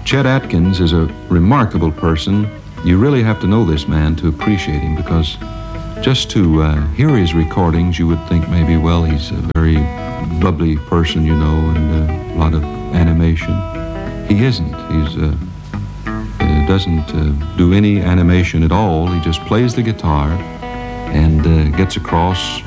Chet Atkins is a remarkable person. You really have to know this man to appreciate him, because just to hear his recordings, you would think maybe, well, he's a very bubbly person, you know, and a lot of animation. He isn't. He doesn't do any animation at all. He just plays the guitar and gets across